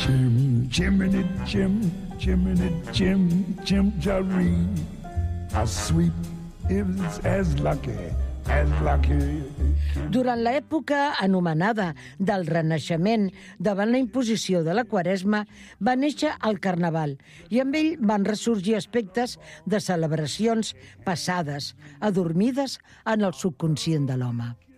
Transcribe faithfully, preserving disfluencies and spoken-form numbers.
Chim, chimney, chim, chimney, chim, chim, cherry. A sweep is as lucky as lucky. Durant l'època anomenada del Renaixement, davant la imposició de la Quaresma, va néixer el Carnaval i amb ell van ressorgir aspectes de celebracions passades, adormides en el subconscient de l'home.